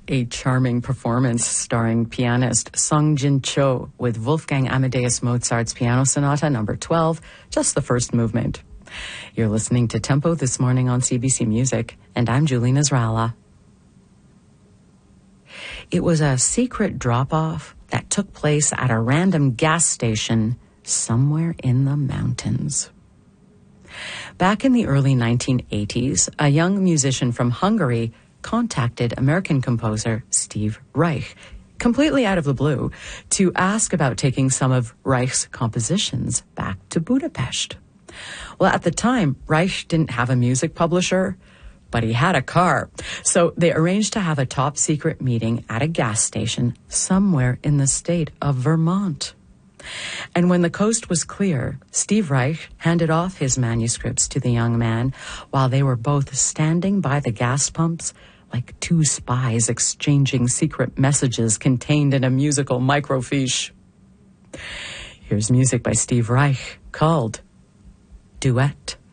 A charming performance starring pianist Sung Jin Cho with Wolfgang Amadeus Mozart's Piano Sonata No. 12, just the first movement. You're listening to Tempo this morning on CBC Music, and I'm Julie Nasrallah. It was a secret drop-off that took place at a random gas station somewhere in the mountains. Back in the early 1980s, a young musician from Hungary contacted American composer Steve Reich, completely out of the blue, to ask about taking some of Reich's compositions back to Budapest. Well, at the time, Reich didn't have a music publisher, but he had a car. So they arranged to have a top-secret meeting at a gas station somewhere in the state of Vermont. And when the coast was clear, Steve Reich handed off his manuscripts to the young man while they were both standing by the gas pumps like two spies exchanging secret messages contained in a musical microfiche. Here's music by Steve Reich called Duet.